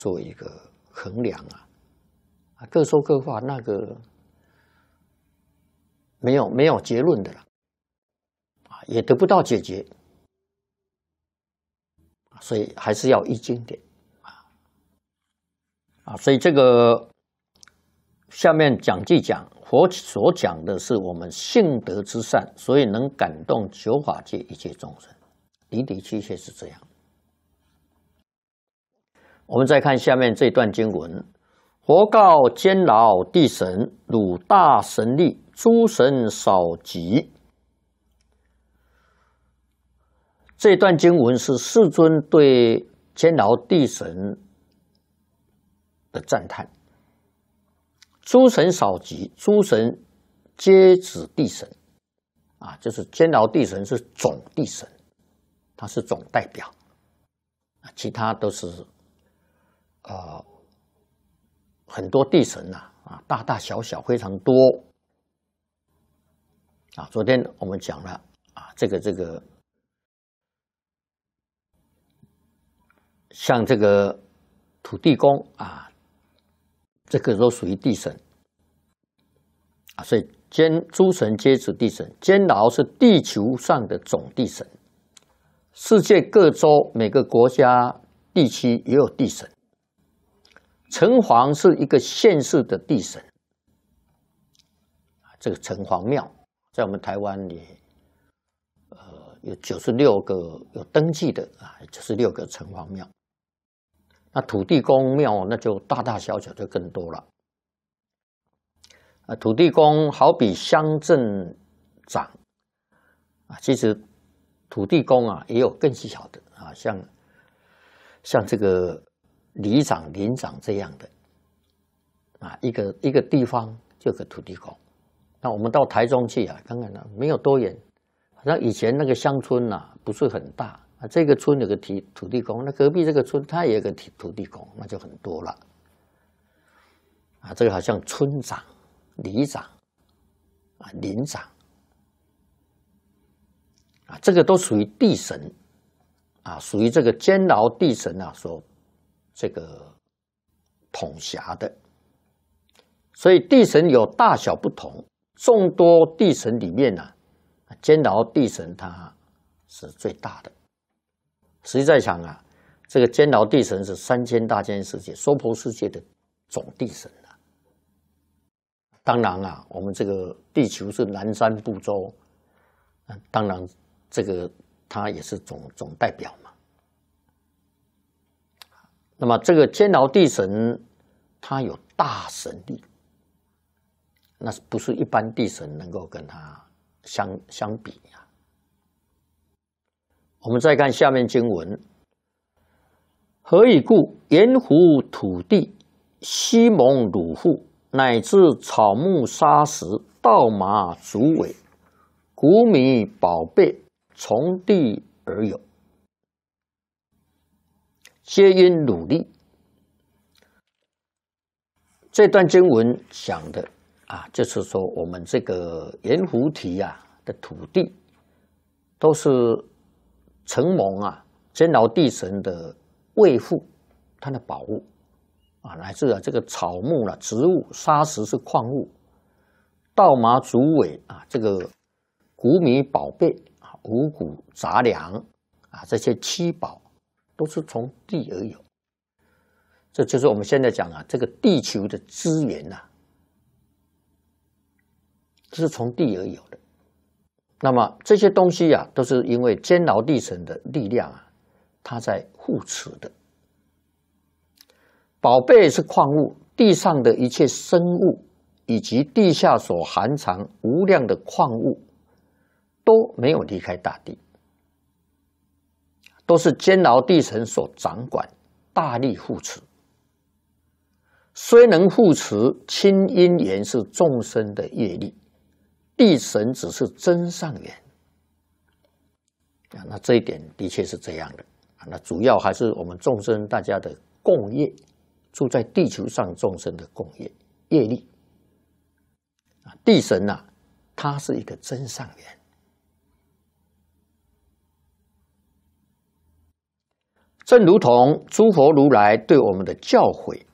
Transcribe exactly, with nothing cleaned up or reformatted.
做一个衡量啊，啊，各说各话，那个没有没有结论的了，啊，也得不到解决，所以还是要依经典啊啊，所以这个下面讲记讲佛所讲的是我们性德之善，所以能感动九法界一切众生，的的确确是这样。我们再看下面这段经文：佛告监牢地神：汝大神力，诸神少及。这段经文是世尊对监牢地神的赞叹。诸神少及，诸神皆指地神啊，就是监牢地神是总地神，它是总代表，其他都是呃很多地神呐啊，大大小小非常多啊。昨天我们讲了啊，这个这个像这个土地公啊。这个都属于地神啊，所以监诸神皆指地神，监牢是地球上的总地神，世界各州每个国家地区也有地神，城隍是一个县市的地神，这个城隍庙在我们台湾也呃有九十六个有登记的啊，九十六个城隍庙。那土地公庙那就大大小小就更多了。啊，土地公好比乡镇长啊，其实土地公啊也有更小的啊，像像这个里长、邻长这样的啊，一个一个地方就有个土地公。那我们到台中去啊，看看呢，没有多远，好像以前那个乡村呐、啊、不是很大。啊，这个村有个土土地公，那隔壁这个村它也有个土地公，那就很多了。啊，这个好像村长、里长、啊邻长，啊，这个都属于地神，啊，属于这个监牢地神啊所这个统辖的。所以地神有大小不同，众多地神里面呢、啊，监牢地神它是最大的。实际在讲啊，这个监牢地神是三千大千世界娑婆世界的总地神啊。当然啊，我们这个地球是南瞻部洲，当然这个它也是总总代表嘛。那么这个监牢地神，它有大神力，那不是一般地神能够跟它相相比啊。我们再看下面经文：何以故？盐湖土地，西蒙鲁户，乃至草木沙石、稻麻竹苇、谷米宝贝，从地而有，皆因努力。这段经文讲的啊，就是说我们这个盐湖体啊的土地，都是承蒙啊监牢地神的卫护，它的宝物啊，乃至啊这个草木啦、啊、植物、沙石是矿物，稻麻竹苇啊，这个谷米宝贝啊、五谷杂粮啊，这些七宝都是从地而有。这就是我们现在讲啊，这个地球的资源呐、啊，这是从地而有的。那么这些东西啊，都是因为监牢地神的力量啊，它在护持的。宝贝是矿物，地上的一切生物以及地下所含藏无量的矿物，都没有离开大地，都是监牢地神所掌管，大力护持。虽能护持，亲因缘是众生的业力。地神只是真上缘啊，那这一点的确是这样的啊。那主要还是我们众生大家的共业，住在地球上众生的共业业力啊。地神啊，它是一个真上缘。 正如同诸佛如来对我们的教诲，